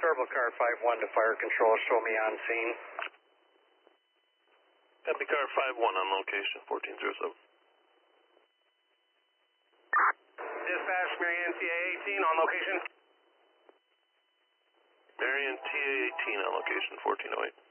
Turbo Car 5-1 to fire control, show me on scene. Copy car 5-1 on location, 1407. Dispatch, Marion TA-18 on location. Marion TA-18 on location, 1408.